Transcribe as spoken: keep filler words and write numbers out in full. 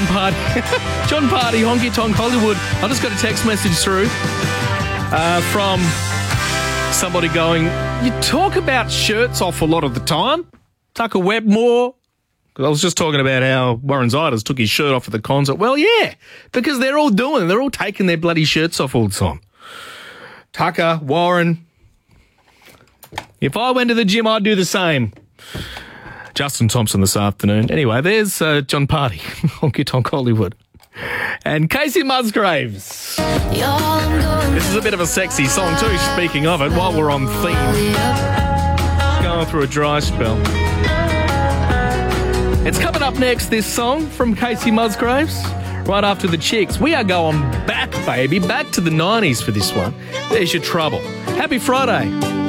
John Party. John Party, Honky Tonk Hollywood. I just got a text message through uh, from somebody going, you talk about shirts off a lot of the time. Tucker Webmore. I was just talking about how Warren Ziders took his shirt off at the concert. Well, yeah, because they're all doing it. They're all taking their bloody shirts off all the time. Tucker, Warren. If I went to the gym, I'd do the same. Justin Thompson this afternoon. Anyway, there's uh, John Party, Honky Tonk Hollywood. And Casey Musgraves. This is a bit of a sexy song too, speaking of it, while we're on theme. Going through a dry spell. It's coming up next, this song from Casey Musgraves, right after the Chicks. We are going back, baby, back to the nineties for this one. There's Your Trouble. Happy Friday.